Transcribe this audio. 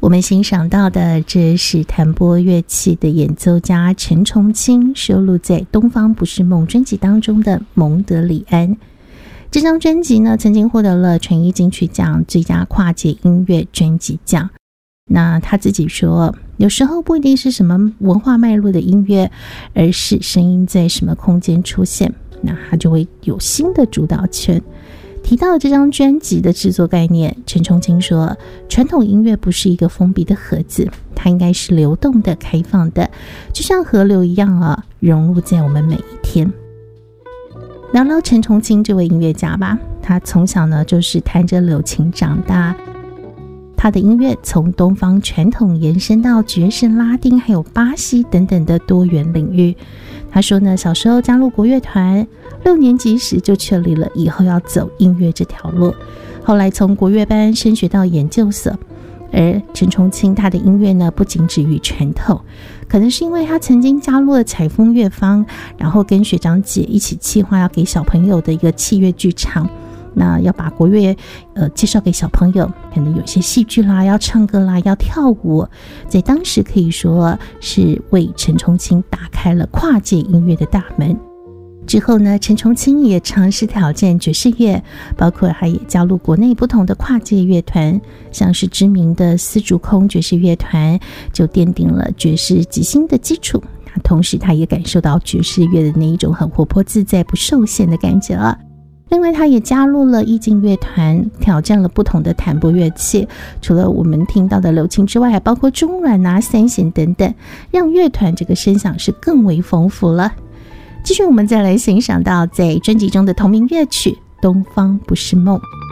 我们欣赏到的这是弹拨乐器的演奏家陈崇清收录在《东方不是梦》专辑当中的《蒙德里安》。这张专辑呢，曾经获得了传艺金曲奖最佳跨界音乐专辑奖。那他自己说，有时候不一定是什么文化脉络的音乐，而是声音在什么空间出现，那他就会有新的主导权。提到这张专辑的制作概念，陈崇清说，传统音乐不是一个封闭的盒子，它应该是流动的、开放的，就像河流一样融入在我们每一天。聊聊陈崇清这位音乐家吧，他从小呢就是弹着柳琴长大，他的音乐从东方传统延伸到爵士、拉丁还有巴西等等的多元领域。他说呢，小时候加入国乐团，6年级时就确立了以后要走音乐这条路，后来从国乐班升学到研究所。而陈崇清他的音乐呢，不仅止于传统，可能是因为他曾经加入了采风乐坊，然后跟学长姐一起企划要给小朋友的一个器乐剧场，那要把国乐介绍给小朋友，可能有些戏剧啦，要唱歌啦，要跳舞，在当时可以说是为陈崇清打开了跨界音乐的大门。之后呢，陈崇清也尝试挑战爵士乐，包括他也加入国内不同的跨界乐团，像是知名的丝竹空爵士乐团，就奠定了爵士即兴的基础。同时他也感受到爵士乐的那一种很活泼自在不受限的感觉了。另外他也加入了意境乐团，挑战了不同的弹拨乐器，除了我们听到的柳琴之外，还包括中阮三弦等等，让乐团这个声响是更为丰富了。继续我们再来欣赏到在专辑中的同名乐曲《东方不是梦》。